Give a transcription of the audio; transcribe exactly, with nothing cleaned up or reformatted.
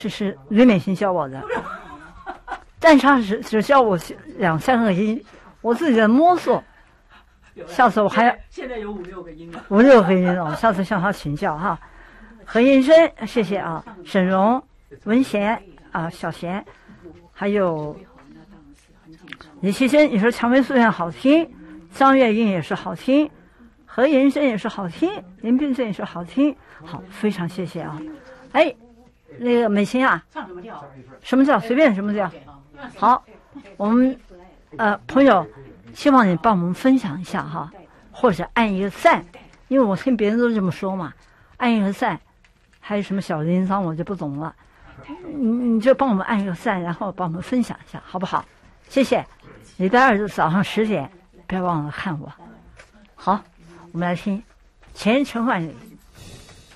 这是吕美琴教我的，但他只只教我两三个音，我自己在摸索。下次我还要现在有五六个音了， 五六个音了，我下次向他请教哈。何银生，谢谢啊，沈荣、文贤啊，小贤，还有李奇珍，你说蔷薇素院好听，张月英也是好听，何银生也是好听，林冰镇也是好听，好，非常谢谢啊。哎，那个美琴啊， 唱什么调？ 什么调？随便什么调。好，我们呃朋友，希望你帮我们分享一下哈，或者按一个赞，因为我听别人都这么说嘛，按一个赞，还有什么小铃铛我就不懂了，你你就帮我们按一个赞，然后帮我们分享一下，好不好？谢谢。礼拜二早上十点，不要忘了看我。好，我们来听《前程万里》。